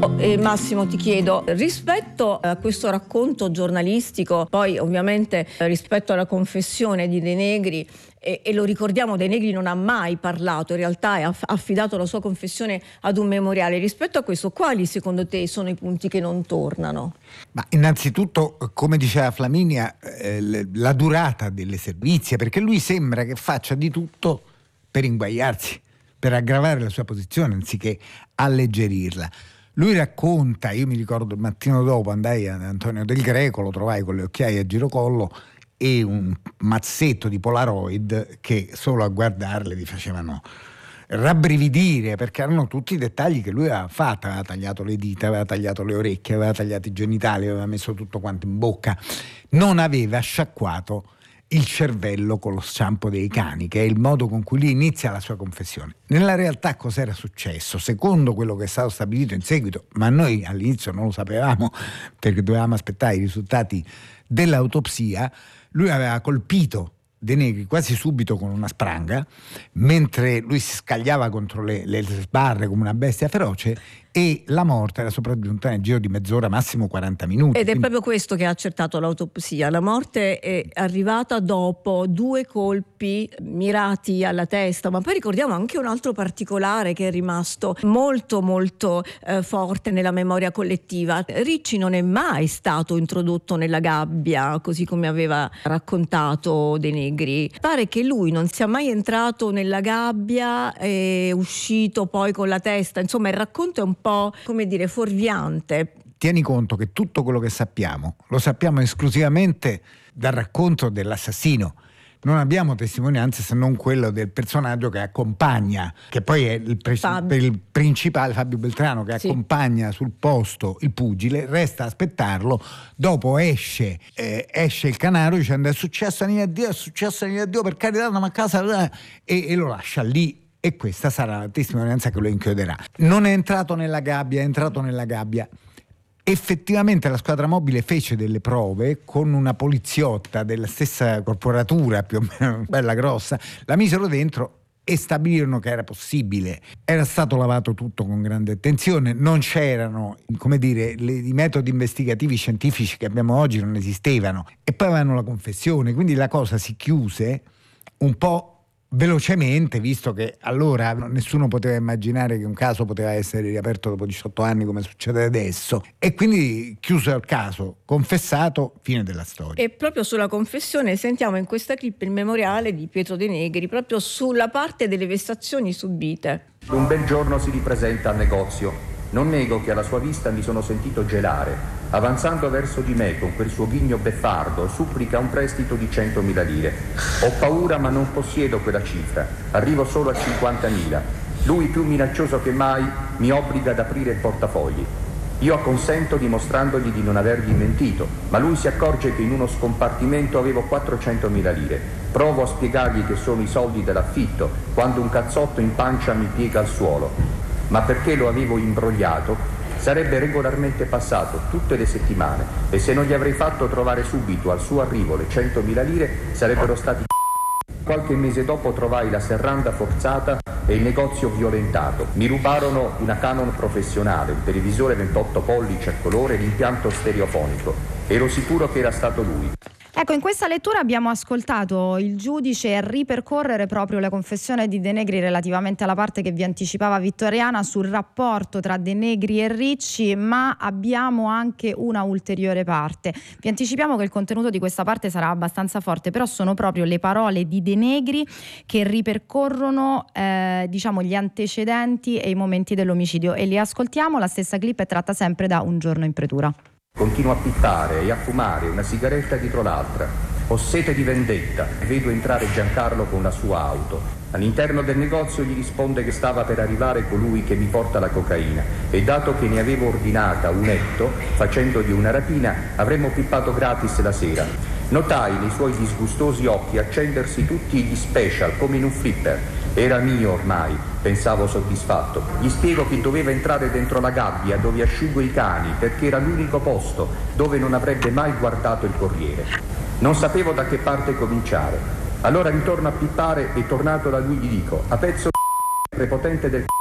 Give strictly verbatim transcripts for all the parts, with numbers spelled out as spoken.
E Massimo, ti chiedo, rispetto a questo racconto giornalistico, poi ovviamente rispetto alla confessione di De Negri, e, e lo ricordiamo, De Negri non ha mai parlato, in realtà ha affidato la sua confessione ad un memoriale. Rispetto a questo, quali secondo te sono i punti che non tornano? Ma innanzitutto, come diceva Flaminia, eh, la durata delle servizie, perché lui sembra che faccia di tutto per inguaiarsi, per aggravare la sua posizione anziché alleggerirla. Lui racconta, io mi ricordo il mattino dopo andai ad Antonio Del Greco, lo trovai con le occhiaie a girocollo e un mazzetto di Polaroid che solo a guardarle vi facevano rabbrividire, perché erano tutti i dettagli che lui aveva fatto. Aveva tagliato le dita, aveva tagliato le orecchie, aveva tagliato i genitali, aveva messo tutto quanto in bocca, non aveva sciacquato il cervello con lo shampoo dei cani, che è il modo con cui lui inizia la sua confessione. Nella realtà cos'era successo? Secondo quello che è stato stabilito in seguito, ma noi all'inizio non lo sapevamo perché dovevamo aspettare i risultati dell'autopsia, lui aveva colpito De Negri quasi subito con una spranga, mentre lui si scagliava contro le, le sbarre come una bestia feroce, e la morte era sopraggiunta nel giro di mezz'ora, massimo quaranta minuti. Ed è Quindi... proprio questo che ha accertato l'autopsia. La morte è arrivata dopo due colpi mirati alla testa, ma poi ricordiamo anche un altro particolare che è rimasto molto molto eh, forte nella memoria collettiva. Ricci non è mai stato introdotto nella gabbia, così come aveva raccontato De Negri. Pare che lui non sia mai entrato nella gabbia e uscito poi con la testa. Insomma, il racconto è un po', come dire, fuorviante. Tieni conto che tutto quello che sappiamo lo sappiamo esclusivamente dal racconto dell'assassino. Non abbiamo testimonianze se non quello del personaggio che accompagna, che poi è il, pre- il principale, Fabio Beltrano, che sì. accompagna sul posto il pugile, resta a aspettarlo, dopo esce eh, esce il Canaro dicendo è successo a Nina Dio, è successo a Nina Dio, per carità, ma a casa, e, e lo lascia lì. E questa sarà la testimonianza che lo inchioderà. Non è entrato nella gabbia, è entrato nella gabbia. Effettivamente la squadra mobile fece delle prove con una poliziotta della stessa corporatura, più o meno bella grossa, la misero dentro e stabilirono che era possibile. Era stato lavato tutto con grande attenzione, non c'erano, come dire, le, i metodi investigativi scientifici che abbiamo oggi non esistevano, e poi avevano la confessione, quindi la cosa si chiuse un po' velocemente, visto che allora nessuno poteva immaginare che un caso poteva essere riaperto dopo diciotto anni come succede adesso, e quindi chiuso il caso, confessato, fine della storia. E proprio sulla confessione sentiamo in questa clip il memoriale di Pietro De Negri, proprio sulla parte delle vessazioni subite. Un bel giorno si ripresenta al negozio. Non nego che alla sua vista mi sono sentito gelare. Avanzando verso di me con quel suo ghigno beffardo, supplica un prestito di centomila lire. Ho paura ma non possiedo quella cifra. Arrivo solo a cinquantamila. Lui, più minaccioso che mai, mi obbliga ad aprire il portafogli. Io acconsento dimostrandogli di non avergli mentito, ma lui si accorge che in uno scompartimento avevo quattrocentomila lire. Provo a spiegargli che sono i soldi dell'affitto, quando un cazzotto in pancia mi piega al suolo. Ma perché lo avevo imbrogliato, sarebbe regolarmente passato tutte le settimane, e se non gli avrei fatto trovare subito al suo arrivo le centomila lire, sarebbero stati Qualche mese dopo trovai la serranda forzata e il negozio violentato. Mi rubarono una Canon professionale, un televisore ventotto pollici a colore e l'impianto stereofonico. Ero sicuro che era stato lui. Ecco, in questa lettura abbiamo ascoltato il giudice ripercorrere proprio la confessione di De Negri relativamente alla parte che vi anticipava Vittoriana sul rapporto tra De Negri e Ricci, ma abbiamo anche una ulteriore parte. Vi anticipiamo che il contenuto di questa parte sarà abbastanza forte, però sono proprio le parole di De Negri che ripercorrono eh, diciamo gli antecedenti e i momenti dell'omicidio, e li ascoltiamo. La stessa clip è tratta sempre da Un giorno in pretura. Continuo a pippare e a fumare una sigaretta dietro l'altra. Ho sete di vendetta e vedo entrare Giancarlo con la sua auto. All'interno del negozio gli risponde che stava per arrivare colui che mi porta la cocaina, e dato che ne avevo ordinata un etto, facendogli una rapina, avremmo pippato gratis la sera. Notai nei suoi disgustosi occhi accendersi tutti gli special come in un flipper. Era mio ormai, pensavo soddisfatto. Gli spiego che doveva entrare dentro la gabbia dove asciugo i cani, perché era l'unico posto dove non avrebbe mai guardato il corriere. Non sapevo da che parte cominciare. Allora ritorno a pippare e tornato da lui gli dico: a pezzo prepotente del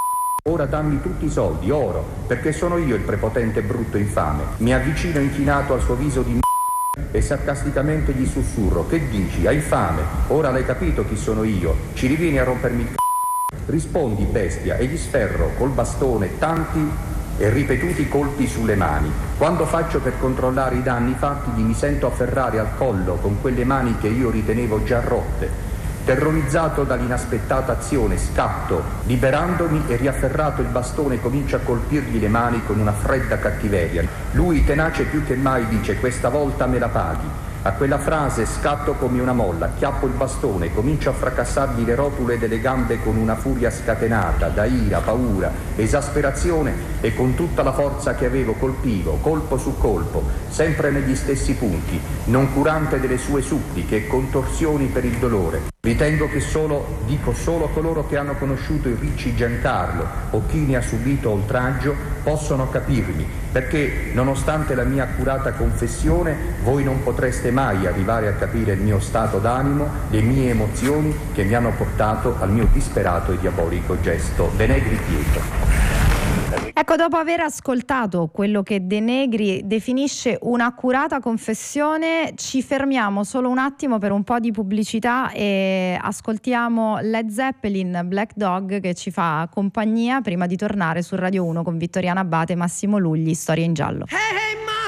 Ora dammi tutti i soldi, oro, perché sono io il prepotente brutto infame. Mi avvicino inchinato al suo viso di m***a e sarcasticamente gli sussurro: che dici? Hai fame? Ora l'hai capito chi sono io? Ci rivieni a rompermi il c***o? Rispondi, bestia, e gli sferro col bastone tanti e ripetuti colpi sulle mani. Quando faccio per controllare i danni fattigli mi sento afferrare al collo con quelle mani che io ritenevo già rotte. Terrorizzato dall'inaspettata azione, scatto, liberandomi e riafferrato il bastone comincio a colpirgli le mani con una fredda cattiveria. Lui, tenace più che mai, dice: questa volta me la paghi. A quella frase scatto come una molla, acchiappo il bastone, comincio a fracassargli le rotule delle gambe con una furia scatenata da ira, paura, esasperazione, e con tutta la forza che avevo colpivo, colpo su colpo, sempre negli stessi punti, non curante delle sue suppliche e contorsioni per il dolore. Ritengo che solo, dico solo coloro che hanno conosciuto il Ricci Giancarlo o chi ne ha subito oltraggio possono capirmi, perché nonostante la mia accurata confessione voi non potreste mai arrivare a capire il mio stato d'animo, le mie emozioni che mi hanno portato al mio disperato e diabolico gesto. De Negri Pietro. Ecco, dopo aver ascoltato quello che De Negri definisce un'accurata confessione, ci fermiamo solo un attimo per un po' di pubblicità e ascoltiamo Led Zeppelin, Black Dog, che ci fa compagnia prima di tornare su Radio uno con Vittoriana Abate e Massimo Lugli, Storia in giallo. Hey, hey,